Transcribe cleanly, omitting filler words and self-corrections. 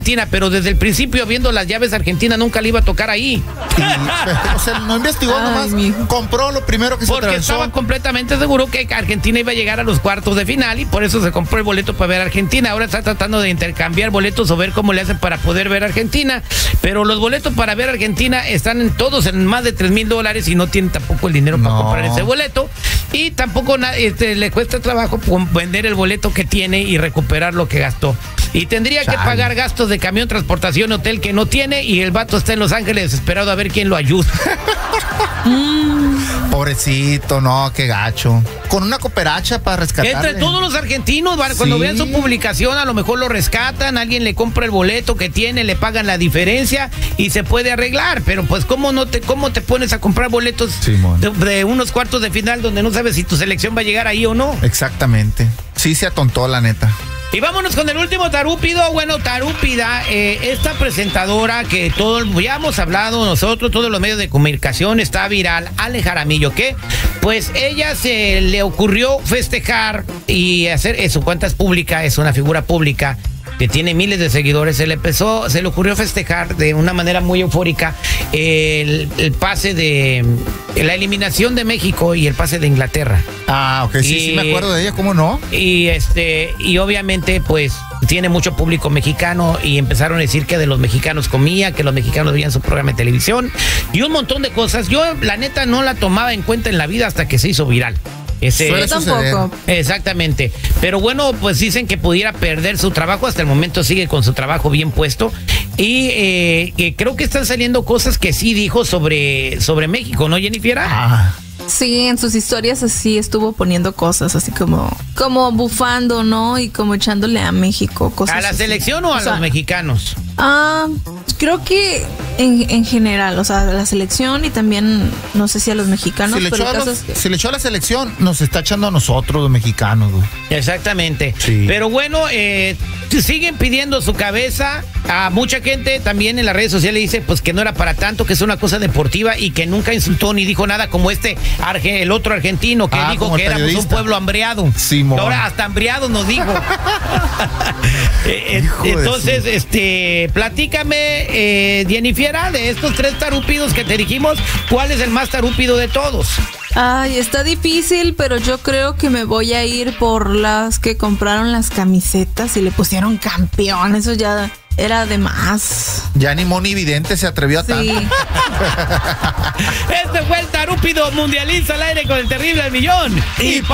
Argentina, pero desde el principio, viendo las llaves, Argentina nunca le iba a tocar ahí. O sea, no investigó nomás, compró lo primero que se atravesó. Porque estaba completamente seguro que Argentina iba a llegar a los cuartos de final y por eso se compró el boleto para ver a Argentina. Ahora está tratando de intercambiar boletos o ver cómo le hacen para poder ver a Argentina, pero los boletos para ver a Argentina están todos en más de $3,000 y no tienen tampoco el dinero para comprar ese boleto, y tampoco le cuesta trabajo vender el boleto que tiene y recuperar lo que gastó. Y tendría que pagar gastos de camión, transportación, hotel que no tiene, y el vato está en Los Ángeles desesperado a ver quién lo ayuda. Pobrecito, no, qué gacho. Con una cooperacha para rescatarle. Entre todos los argentinos, cuando vean su publicación, a lo mejor lo rescatan, alguien le compra el boleto que tiene, le pagan la diferencia y se puede arreglar. Pero pues, ¿cómo te pones a comprar boletos de unos cuartos de final donde no sabes si tu selección va a llegar ahí o no? Exactamente. Sí se atontó, la neta. Y vámonos con el último tarúpido. Bueno, tarúpida, esta presentadora que ya hemos hablado nosotros, todos los medios de comunicación, está viral, Ale Jaramillo, que pues ella se le ocurrió festejar y hacer, su cuenta es pública, es una figura pública que tiene miles de seguidores. Se le ocurrió festejar de una manera muy eufórica el pase de la eliminación de México y el pase de Inglaterra. Ah, ok, sí me acuerdo de ella, ¿cómo no? Y obviamente, pues, tiene mucho público mexicano y empezaron a decir que de los mexicanos comía, que los mexicanos veían su programa de televisión y un montón de cosas. Yo, la neta, no la tomaba en cuenta en la vida hasta que se hizo viral. Yo tampoco. Exactamente. Pero bueno, pues dicen que pudiera perder su trabajo. Hasta el momento sigue con su trabajo bien puesto. Y creo que están saliendo cosas que sí dijo sobre México, ¿no, Jennifer? Sí, en sus historias así estuvo poniendo cosas así como bufando, ¿no? Y como echándole a México cosas. ¿A la selección o a los mexicanos? Creo que en general, o sea, a la selección y también, no sé si a los mexicanos. Si le echó a la selección, nos está echando a nosotros, los mexicanos, güey. Exactamente. Sí. Pero bueno, siguen pidiendo su cabeza. A mucha gente también en las redes sociales dice pues que no era para tanto, que es una cosa deportiva y que nunca insultó ni dijo nada como el otro argentino que dijo que éramos un pueblo hambriado. Simón. Ahora hasta hambriado nos dijo. Entonces, platícame, Jennifer, de estos 3 tarúpidos que te dijimos, ¿cuál es el más tarúpido de todos? Ay, está difícil, pero yo creo que me voy a ir por las que compraron las camisetas y le pusieron campeón. Eso ya era de más. Ya ni Moni Vidente se atrevió a tanto. Este fue el tarúpido mundialista al aire con el terrible al millón. Y